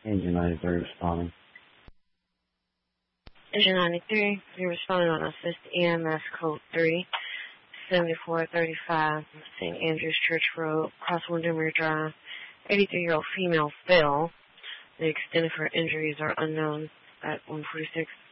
Engine 93 responding. Engine 93, you're responding on assist EMS code 37435, St. Andrews Church Road, Cross Windermere Drive. 83-year-old female fell. The extent of her injuries are unknown at 146.